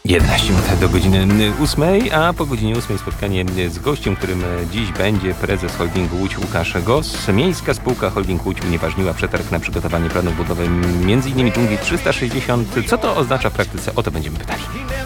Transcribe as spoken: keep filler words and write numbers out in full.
jedenaście minut do godziny ósmej, a po godzinie ósmej spotkanie z gościem, którym dziś będzie prezes holdingu Łódź Łukasz Goss. Miejska spółka Holding Łódź unieważniła przetarg na przygotowanie planów budowy m.in. dżungli trzysta sześćdziesiąt. Co to oznacza w praktyce? O to będziemy pytali.